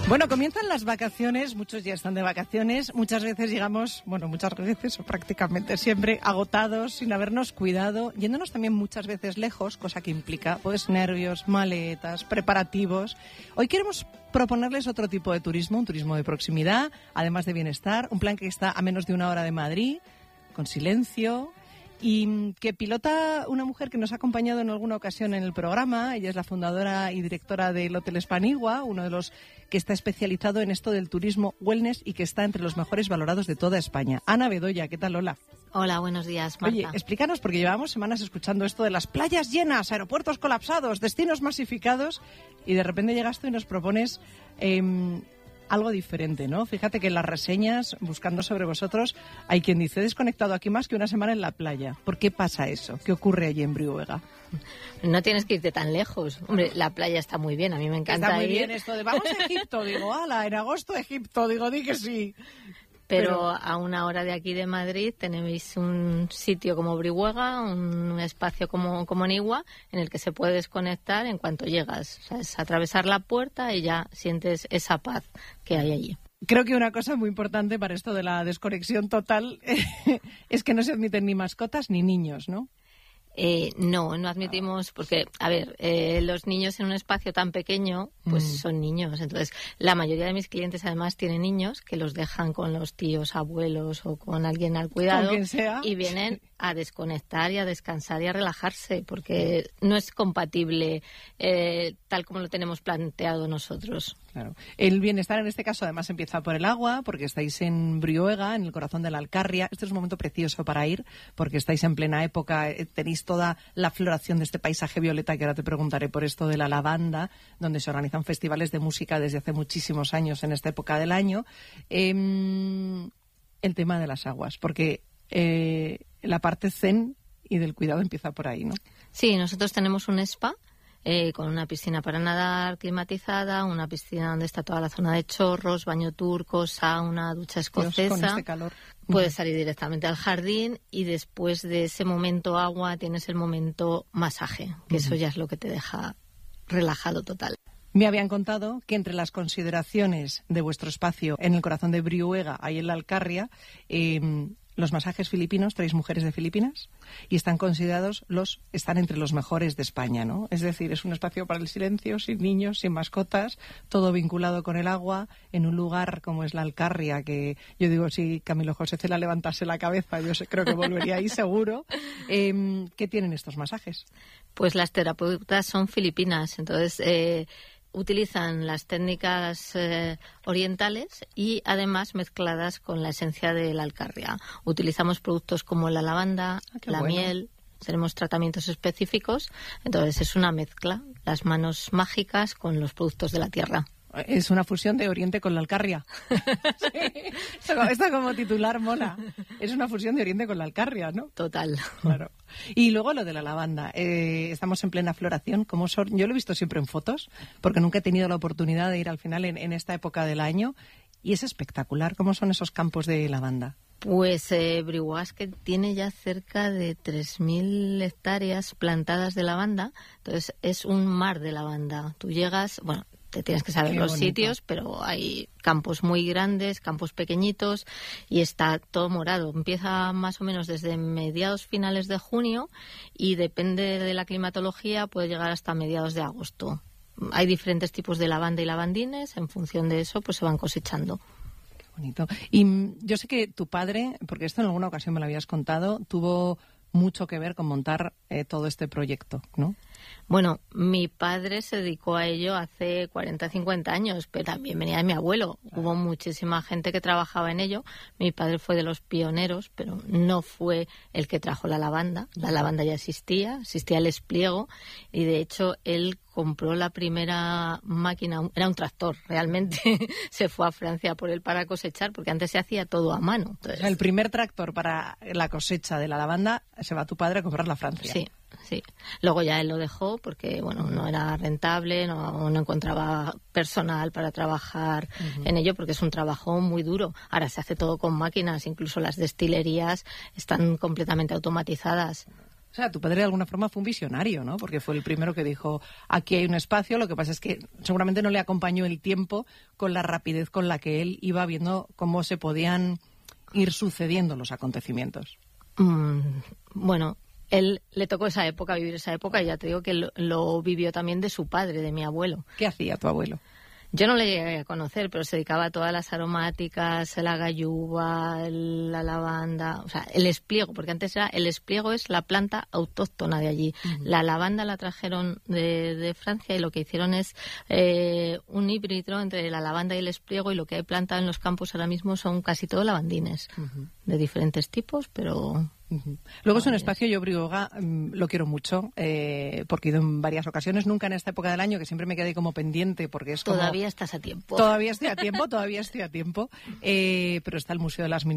Bueno, comienzan las vacaciones, muchos ya están de vacaciones, muchas veces llegamos, o prácticamente siempre, agotados, sin habernos cuidado, yéndonos también muchas veces lejos, cosa que implica pues nervios, maletas, preparativos. Hoy queremos proponerles otro tipo de turismo, un turismo de proximidad, además de bienestar, un plan que está a menos de 1 hora de Madrid, con silencio, y que pilota una mujer que nos ha acompañado en alguna ocasión en el programa. Ella es la fundadora y directora del Hotel Spanigua, uno de los que está especializado en esto del turismo wellness y que está entre los mejores valorados de toda España. Ana Bedoya, ¿qué tal? Hola. Hola, buenos días, Marta. Oye, explícanos, porque llevamos semanas escuchando esto de las playas llenas, aeropuertos colapsados, destinos masificados, y de repente llegas tú y nos propones algo diferente, ¿no? Fíjate que en las reseñas, buscando sobre vosotros, hay quien dice, he desconectado aquí más que una semana en la playa. ¿Por qué pasa eso? ¿Qué ocurre allí en Brihuega? No tienes que irte tan lejos. Hombre, la playa está muy bien, a mí me encanta. Está muy ir. bien esto de vamos a Egipto, digo, ala, en agosto Egipto, digo, di que sí. Pero a 1 hora de aquí de Madrid tenéis un sitio como Brihuega, un espacio como Nigua, en el que se puede desconectar en cuanto llegas. O sea, es atravesar la puerta y ya sientes esa paz que hay allí. Creo que una cosa muy importante para esto de la desconexión total es que no se admiten ni mascotas ni niños, ¿no? No admitimos, porque, a ver, los niños en un espacio tan pequeño, pues son niños. Entonces, la mayoría de mis clientes además tienen niños que los dejan con los tíos, abuelos o con alguien al cuidado. Con quien sea. Y vienen a desconectar y a descansar y a relajarse, porque no es compatible tal como lo tenemos planteado nosotros. Claro. El bienestar en este caso además empieza por el agua, porque estáis en Brihuega, en el corazón de la Alcarria. Este es un momento precioso para ir, porque estáis en plena época, tenéis toda la floración de este paisaje violeta, que ahora te preguntaré por esto de la lavanda, donde se organizan festivales de música desde hace muchísimos años en esta época del año. El tema de las aguas, porque la parte zen y del cuidado empieza por ahí, ¿no? Sí, nosotros tenemos un spa con una piscina para nadar climatizada, una piscina donde está toda la zona de chorros, baño turco, sauna, ducha escocesa. Dios, con este calor. Puedes salir directamente al jardín y después de ese momento agua tienes el momento masaje, que eso ya es lo que te deja relajado total. Me habían contado que entre las consideraciones de vuestro espacio en el corazón de Brihuega, ahí en la Alcarria, los masajes filipinos, traéis mujeres de Filipinas y están entre los mejores de España, ¿no? Es decir, es un espacio para el silencio, sin niños, sin mascotas, todo vinculado con el agua, en un lugar como es la Alcarria, que yo digo, si Camilo José Cela levantase la cabeza, yo creo que volvería ahí seguro. ¿Qué tienen estos masajes? Pues las terapeutas son filipinas, entonces utilizan las técnicas orientales y además mezcladas con la esencia de la Alcarria. Utilizamos productos como la lavanda, miel, tenemos tratamientos específicos, entonces es una mezcla, las manos mágicas con los productos de la tierra. Es una fusión de Oriente con la Alcarria. Sí. Esto como titular mola. Es una fusión de Oriente con la Alcarria, ¿no? Total. Claro. Y luego lo de la lavanda. Estamos en plena floración. Yo lo he visto siempre en fotos, porque nunca he tenido la oportunidad de ir al final en esta época del año. Y es espectacular. ¿Cómo son esos campos de lavanda? Pues Brihuega tiene ya cerca de 3.000 hectáreas plantadas de lavanda. Entonces es un mar de lavanda. Tú llegas, te tienes que saber los sitios, pero hay campos muy grandes, campos pequeñitos y está todo morado. Empieza más o menos desde mediados finales de junio y depende de la climatología, puede llegar hasta mediados de agosto. Hay diferentes tipos de lavanda y lavandines, en función de eso pues se van cosechando. Qué bonito. Y yo sé que tu padre, porque esto en alguna ocasión me lo habías contado, tuvo mucho que ver con montar todo este proyecto, ¿no? Bueno, mi padre se dedicó a ello hace 40, 50 años, pero también venía de mi abuelo. Hubo muchísima gente que trabajaba en ello. Mi padre fue de los pioneros, pero no fue el que trajo la lavanda. La lavanda ya existía el espliego y de hecho él compró la primera máquina, era un tractor realmente, se fue a Francia por él para cosechar, porque antes se hacía todo a mano. Entonces, el primer tractor para la cosecha de la lavanda se va tu padre a comprarla a Francia. Sí. Luego ya él lo dejó porque no era rentable, no encontraba personal para trabajar en ello porque es un trabajo muy duro. Ahora se hace todo con máquinas, incluso las destilerías están completamente automatizadas. sea, tu padre de alguna forma fue un visionario, ¿no? Porque fue el primero que dijo, aquí hay un espacio, lo que pasa es que seguramente no le acompañó el tiempo con la rapidez con la que él iba viendo cómo se podían ir sucediendo los acontecimientos. Bueno, él le tocó esa época, vivir esa época, y ya te digo que lo vivió también de su padre, de mi abuelo. ¿Qué hacía tu abuelo? Yo no le llegué a conocer, pero se dedicaba a todas las aromáticas, la galluva, la lavanda, o sea, el espliego, porque antes el espliego es la planta autóctona de allí. Uh-huh. La lavanda la trajeron de Francia y lo que hicieron es un híbrido entre la lavanda y el espliego, y lo que hay plantado en los campos ahora mismo son casi todos lavandines, uh-huh, de diferentes tipos, pero... Uh-huh. Luego es un espacio, yo Brihuega lo quiero mucho, porque he ido en varias ocasiones, nunca en esta época del año, que siempre me quedé como pendiente, porque es como... Todavía estás a tiempo. Todavía estoy a tiempo, pero está el Museo de las